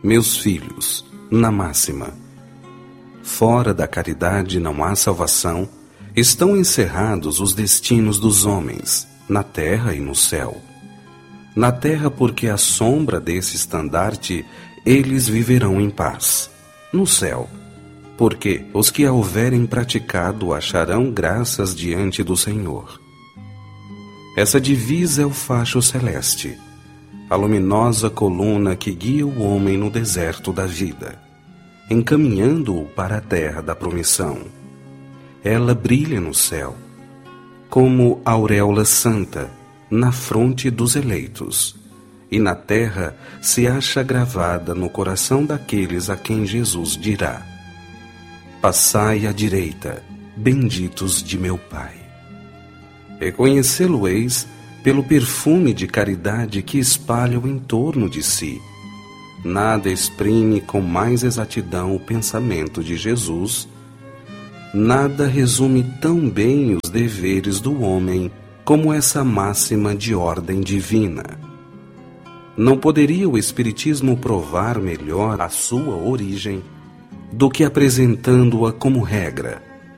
Meus filhos, na máxima. Fora da caridade não há salvação, estão encerrados os destinos dos homens, na terra e no céu. Na terra, porque à sombra desse estandarte eles viverão em paz. No céu, porque os que a houverem praticado acharão graças diante do Senhor. Essa divisa é o facho celeste, a luminosa coluna que guia o homem no deserto da vida, encaminhando-o para a terra da promissão. Ela brilha no céu, como auréola santa, na fronte dos eleitos, e na terra se acha gravada no coração daqueles a quem Jesus dirá: Passai à direita, benditos de meu Pai. Reconhecê-lo-eis pelo perfume de caridade que espalham em torno de si. Nada exprime com mais exatidão o pensamento de Jesus, nada resume tão bem os deveres do homem como essa máxima de ordem divina. Não poderia o Espiritismo provar melhor a sua origem do que apresentando-a como regra.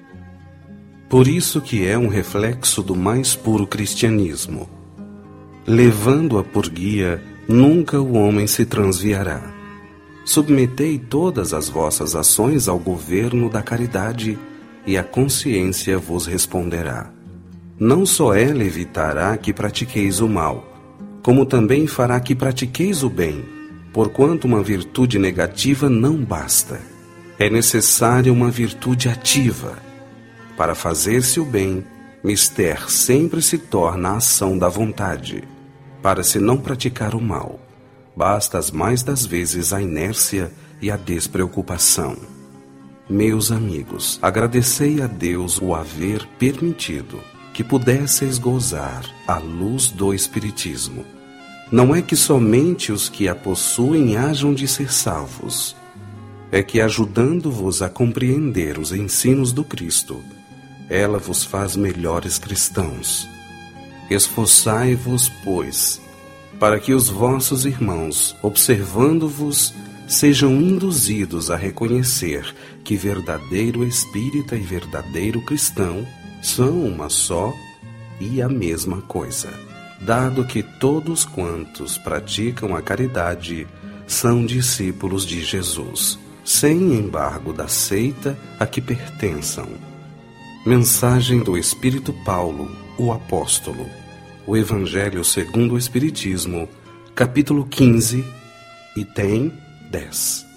Por isso que é um reflexo do mais puro cristianismo. Levando-a por guia, nunca o homem se transviará. Submetei todas as vossas ações ao governo da caridade, e a consciência vos responderá. Não só ela evitará que pratiqueis o mal, como também fará que pratiqueis o bem, porquanto uma virtude negativa não basta. É necessária uma virtude ativa. Para fazer-se o bem, mister sempre se torna a ação da vontade. Para se não praticar o mal, basta as mais das vezes a inércia e a despreocupação. Meus amigos, agradecei a Deus o haver permitido que pudesseis gozar a luz do Espiritismo. Não é que somente os que a possuem hajam de ser salvos, é que, ajudando-vos a compreender os ensinos do Cristo, ela vos faz melhores cristãos. Esforçai-vos, pois, para que os vossos irmãos, observando-vos, sejam induzidos a reconhecer que verdadeiro espírita e verdadeiro cristão são uma só e a mesma coisa, dado que todos quantos praticam a caridade são discípulos de Jesus, sem embargo da seita a que pertençam. Mensagem do Espírito Paulo, o Apóstolo. O Evangelho segundo o Espiritismo, capítulo 15, item 10.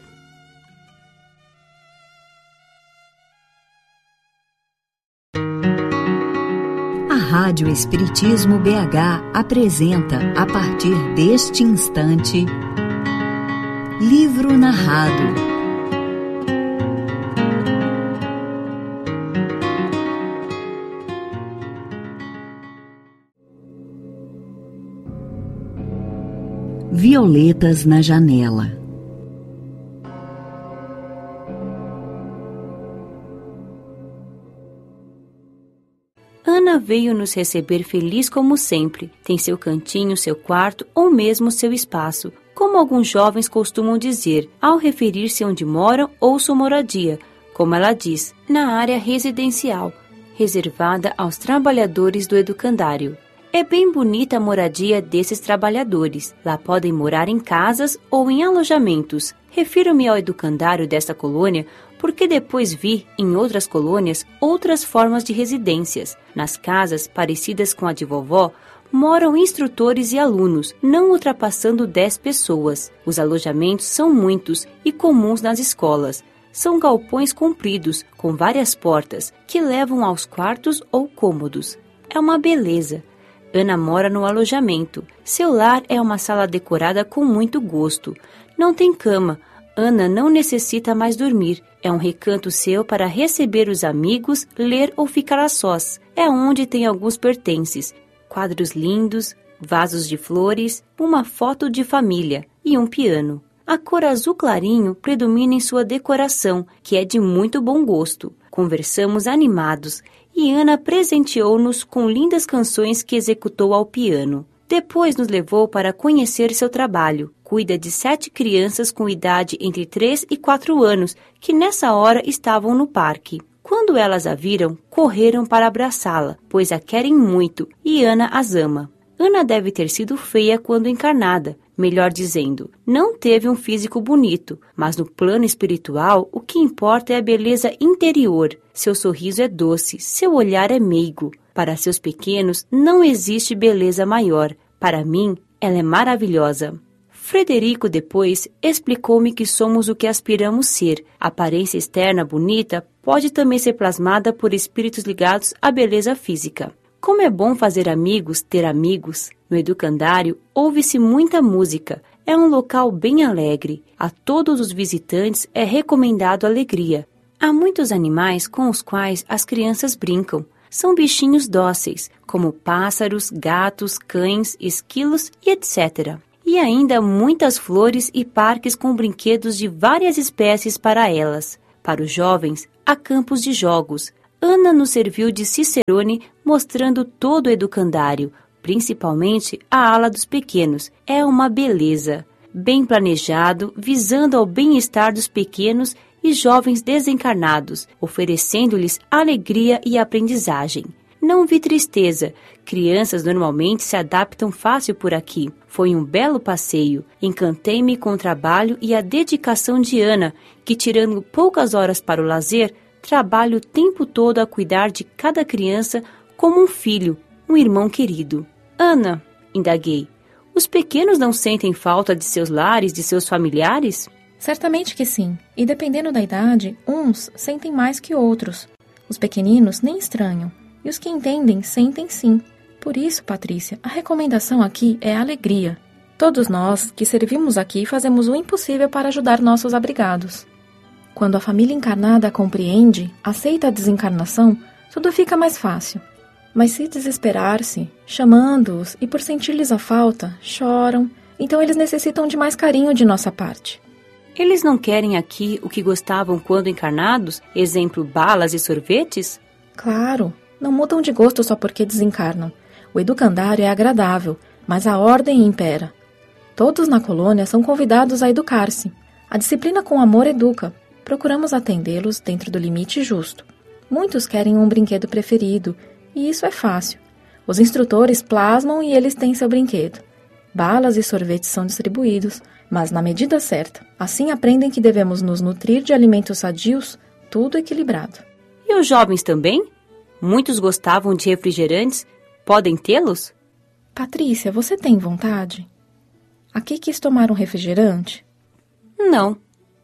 A Rádio Espiritismo BH apresenta, a partir deste instante, Livro Narrado. Violetas na janela. Ana veio nos receber feliz como sempre. Tem seu cantinho, seu quarto ou mesmo seu espaço, como alguns jovens costumam dizer ao referir-se onde moram ou sua moradia, como ela diz, na área residencial, reservada aos trabalhadores do educandário. É bem bonita a moradia desses trabalhadores. Lá podem morar em casas ou em alojamentos. Refiro-me ao educandário desta colônia porque depois vi, em outras colônias, outras formas de residências. Nas casas, parecidas com a de vovó, moram instrutores e alunos, não ultrapassando 10 pessoas. Os alojamentos são muitos e comuns nas escolas. São galpões compridos, com várias portas, que levam aos quartos ou cômodos. É uma beleza. Ana mora no alojamento. Seu lar é uma sala decorada com muito gosto. Não tem cama. Ana não necessita mais dormir. É um recanto seu para receber os amigos, ler ou ficar a sós. É onde tem alguns pertences. Quadros lindos, vasos de flores, uma foto de família e um piano. A cor azul clarinho predomina em sua decoração, que é de muito bom gosto. Conversamos animados e Ana presenteou-nos com lindas canções que executou ao piano. Depois nos levou para conhecer seu trabalho. Cuida de 7 crianças com idade entre 3 e 4 anos, que nessa hora estavam no parque. Quando elas a viram, correram para abraçá-la, pois a querem muito e Ana as ama. Ana deve ter sido feia quando encarnada, melhor dizendo, não teve um físico bonito, mas no plano espiritual o que importa é a beleza interior. Seu sorriso é doce, seu olhar é meigo. Para seus pequenos não existe beleza maior. Para mim, ela é maravilhosa. Frederico depois explicou-me que somos o que aspiramos ser. A aparência externa bonita pode também ser plasmada por espíritos ligados à beleza física. Como é bom fazer amigos, ter amigos. No educandário, ouve-se muita música. É um local bem alegre. A todos os visitantes é recomendado alegria. Há muitos animais com os quais as crianças brincam. São bichinhos dóceis, como pássaros, gatos, cães, esquilos e etc. E ainda muitas flores e parques com brinquedos de várias espécies para elas. Para os jovens, há campos de jogos. Ana nos serviu de cicerone, mostrando todo o educandário, principalmente a ala dos pequenos. É uma beleza. Bem planejado, visando ao bem-estar dos pequenos e jovens desencarnados, oferecendo-lhes alegria e aprendizagem. Não vi tristeza. Crianças normalmente se adaptam fácil por aqui. Foi um belo passeio. Encantei-me com o trabalho e a dedicação de Ana, que, tirando poucas horas para o lazer, trabalha o tempo todo a cuidar de cada criança como um filho, um irmão querido. Ana, indaguei, os pequenos não sentem falta de seus lares, de seus familiares? Certamente que sim, e dependendo da idade, uns sentem mais que outros. Os pequeninos nem estranham, e os que entendem sentem sim. Por isso, Patrícia, a recomendação aqui é a alegria. Todos nós que servimos aqui fazemos o impossível para ajudar nossos abrigados. Quando a família encarnada compreende, aceita a desencarnação, tudo fica mais fácil. Mas se desesperar-se, chamando-os e por sentir-lhes a falta, choram, então eles necessitam de mais carinho de nossa parte. Eles não querem aqui o que gostavam quando encarnados? Exemplo, balas e sorvetes? Claro, não mudam de gosto só porque desencarnam. O educandário é agradável, mas a ordem impera. Todos na colônia são convidados a educar-se. A disciplina com amor educa. Procuramos atendê-los dentro do limite justo. Muitos querem um brinquedo preferido, e isso é fácil. Os instrutores plasmam e eles têm seu brinquedo. Balas e sorvetes são distribuídos, mas na medida certa. Assim aprendem que devemos nos nutrir de alimentos sadios, tudo equilibrado. E os jovens também? Muitos gostavam de refrigerantes. Podem tê-los? Patrícia, você tem vontade? Aqui quis tomar um refrigerante? Não.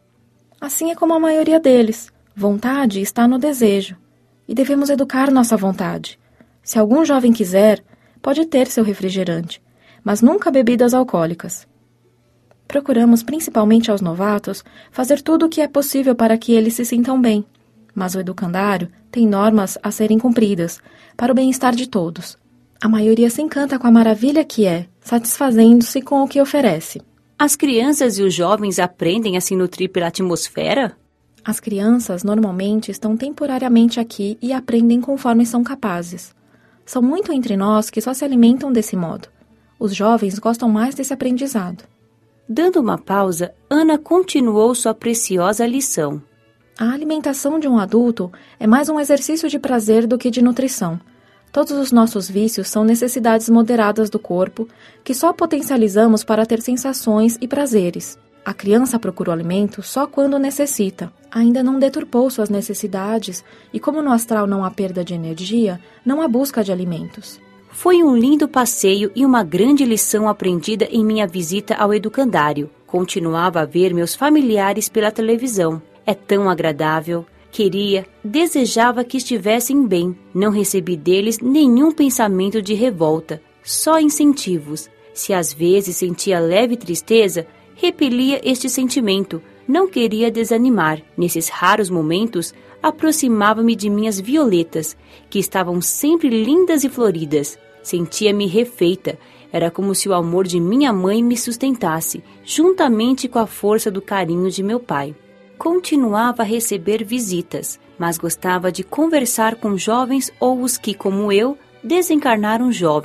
Assim é como a maioria deles. Vontade está no desejo. E devemos educar nossa vontade. Se algum jovem quiser, pode ter seu refrigerante, mas nunca bebidas alcoólicas. Procuramos, principalmente aos novatos, fazer tudo o que é possível para que eles se sintam bem. Mas o educandário tem normas a serem cumpridas, para o bem-estar de todos. A maioria se encanta com a maravilha que é, satisfazendo-se com o que oferece. As crianças e os jovens aprendem a se nutrir pela atmosfera? As crianças normalmente estão temporariamente aqui e aprendem conforme são capazes. São muito entre nós que só se alimentam desse modo. Os jovens gostam mais desse aprendizado. Dando uma pausa, Ana continuou sua preciosa lição. A alimentação de um adulto é mais um exercício de prazer do que de nutrição. Todos os nossos vícios são necessidades moderadas do corpo que só potencializamos para ter sensações e prazeres. A criança procura o alimento só quando necessita. Ainda não deturpou suas necessidades e, como no astral não há perda de energia, não há busca de alimentos. Foi um lindo passeio e uma grande lição aprendida em minha visita ao educandário. Continuava a ver meus familiares pela televisão. É tão agradável. Queria, desejava que estivessem bem. Não recebi deles nenhum pensamento de revolta, só incentivos. Se às vezes sentia leve tristeza, repelia este sentimento. Não queria desanimar. Nesses raros momentos, aproximava-me de minhas violetas, que estavam sempre lindas e floridas. Sentia-me refeita. Era como se o amor de minha mãe me sustentasse, juntamente com a força do carinho de meu pai. Continuava a receber visitas, mas gostava de conversar com jovens ou os que, como eu, desencarnaram jovens.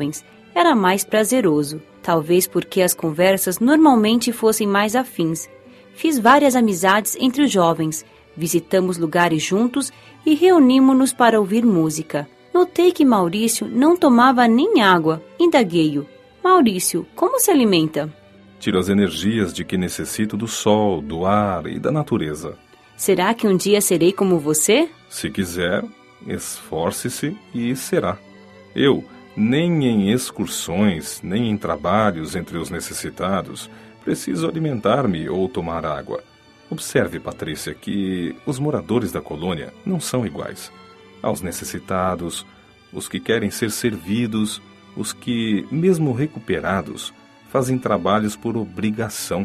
era mais prazeroso, talvez porque as conversas normalmente fossem mais afins. Fiz várias amizades entre os jovens, visitamos lugares juntos e reunimos-nos para ouvir música. Notei que Maurício não tomava nem água. Indaguei-o: Maurício, como se alimenta? Tiro as energias de que necessito do sol, do ar e da natureza. Será que um dia serei como você? Se quiser, esforce-se e será. Eu, nem em excursões, nem em trabalhos entre os necessitados, preciso alimentar-me ou tomar água. Observe, Patrícia, que os moradores da colônia não são iguais. Aos necessitados, os que querem ser servidos, os que, mesmo recuperados, fazem trabalhos por obrigação.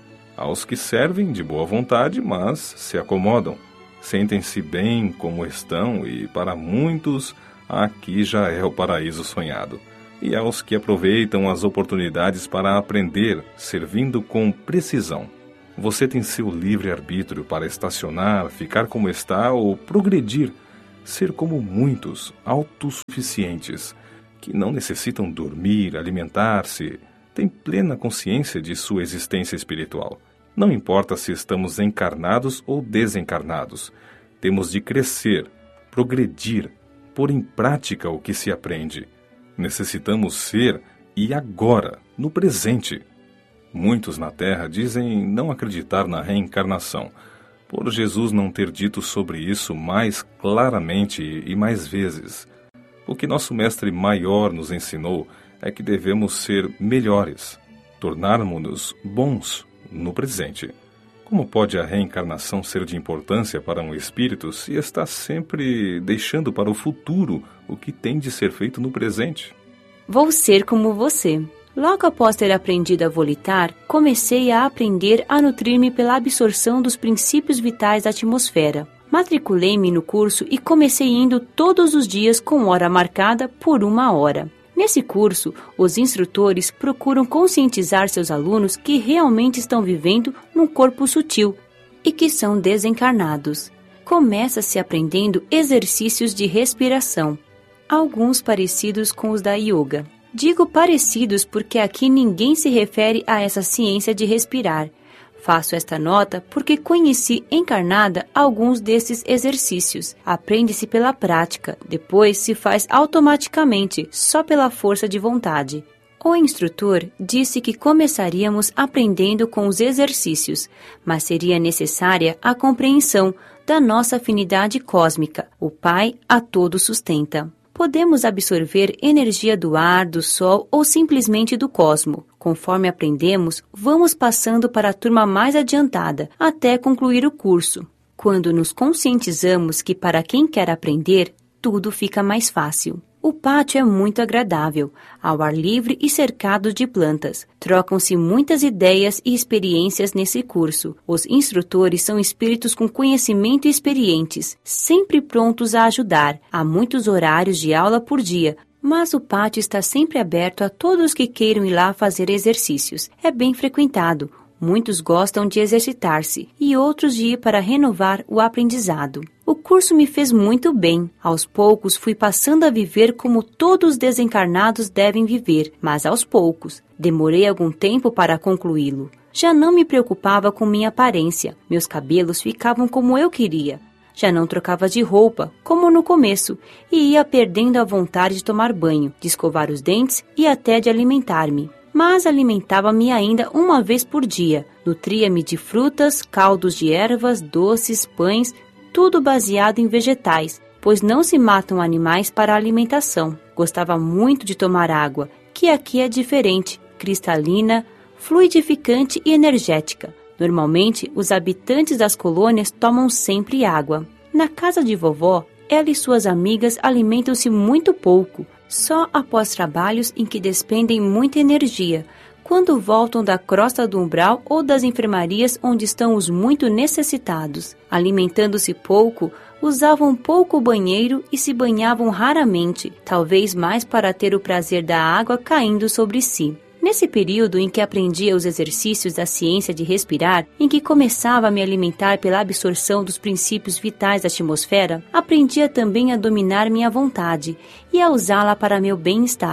Aos que servem de boa vontade, mas se acomodam, sentem-se bem como estão e, para muitos, aqui já é o paraíso sonhado. E aos que aproveitam as oportunidades para aprender, servindo com precisão. Você tem seu livre-arbítrio para estacionar, ficar como está ou progredir, ser como muitos, autossuficientes, que não necessitam dormir, alimentar-se, têm plena consciência de sua existência espiritual. Não importa se estamos encarnados ou desencarnados, temos de crescer, progredir, pôr em prática o que se aprende. Necessitamos ser, e agora, no presente. Muitos na Terra dizem não acreditar na reencarnação, por Jesus não ter dito sobre isso mais claramente e mais vezes. O que nosso Mestre Maior nos ensinou é que devemos ser melhores, tornarmos-nos bons no presente. Como pode a reencarnação ser de importância para um espírito se está sempre deixando para o futuro o que tem de ser feito no presente? Vou ser como você. Logo após ter aprendido a volitar, comecei a aprender a nutrir-me pela absorção dos princípios vitais da atmosfera. Matriculei-me no curso e comecei indo todos os dias com hora marcada por 1 hora. Nesse curso, os instrutores procuram conscientizar seus alunos que realmente estão vivendo num corpo sutil e que são desencarnados. Começa-se aprendendo exercícios de respiração, alguns parecidos com os da yoga. Digo parecidos porque aqui ninguém se refere a essa ciência de respirar. Faço esta nota porque conheci encarnada alguns desses exercícios. Aprende-se pela prática, depois se faz automaticamente, só pela força de vontade. O instrutor disse que começaríamos aprendendo com os exercícios, mas seria necessária a compreensão da nossa afinidade cósmica. O Pai a todos sustenta. Podemos absorver energia do ar, do sol ou simplesmente do cosmo. Conforme aprendemos, vamos passando para a turma mais adiantada, até concluir o curso. Quando nos conscientizamos que para quem quer aprender, tudo fica mais fácil. O pátio é muito agradável, ao ar livre e cercado de plantas. Trocam-se muitas ideias e experiências nesse curso. Os instrutores são espíritos com conhecimento e experientes, sempre prontos a ajudar. Há muitos horários de aula por dia, mas o pátio está sempre aberto a todos que queiram ir lá fazer exercícios. É bem frequentado. Muitos gostam de exercitar-se e outros de ir para renovar o aprendizado. O curso me fez muito bem. Aos poucos fui passando a viver como todos os desencarnados devem viver, mas aos poucos. Demorei algum tempo para concluí-lo. Já não me preocupava com minha aparência. Meus cabelos ficavam como eu queria. Já não trocava de roupa, como no começo, e ia perdendo a vontade de tomar banho, de escovar os dentes e até de alimentar-me. Mas alimentava-me ainda 1 vez por dia. Nutria-me de frutas, caldos de ervas, doces, pães, tudo baseado em vegetais, pois não se matam animais para a alimentação. Gostava muito de tomar água, que aqui é diferente, cristalina, fluidificante e energética. Normalmente, os habitantes das colônias tomam sempre água. Na casa de vovó, ela e suas amigas alimentam-se muito pouco, só após trabalhos em que despendem muita energia, quando voltam da crosta do umbral ou das enfermarias onde estão os muito necessitados. Alimentando-se pouco, usavam pouco banheiro e se banhavam raramente, talvez mais para ter o prazer da água caindo sobre si. Nesse período em que aprendia os exercícios da ciência de respirar, em que começava a me alimentar pela absorção dos princípios vitais da atmosfera, aprendia também a dominar minha vontade e a usá-la para meu bem-estar.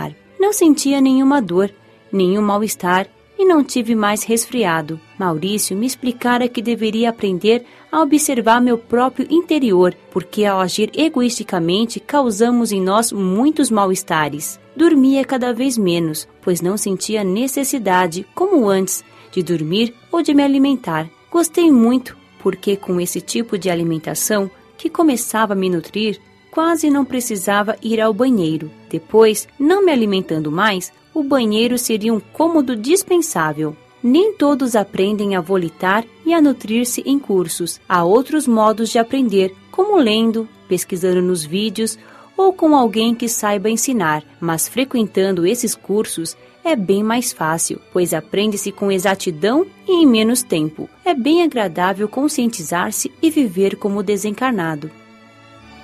Não sentia nenhuma dor, nenhum mal-estar e não tive mais resfriado. Maurício me explicara que deveria aprender a observar meu próprio interior, porque ao agir egoisticamente causamos em nós muitos mal-estares. Dormia cada vez menos, pois não sentia necessidade, como antes, de dormir ou de me alimentar. Gostei muito, porque com esse tipo de alimentação, que começava a me nutrir, quase não precisava ir ao banheiro. Depois, não me alimentando mais, o banheiro seria um cômodo dispensável. Nem todos aprendem a volitar e a nutrir-se em cursos. Há outros modos de aprender, como lendo, pesquisando nos vídeos ou com alguém que saiba ensinar. Mas frequentando esses cursos é bem mais fácil, pois aprende-se com exatidão e em menos tempo. É bem agradável conscientizar-se e viver como desencarnado.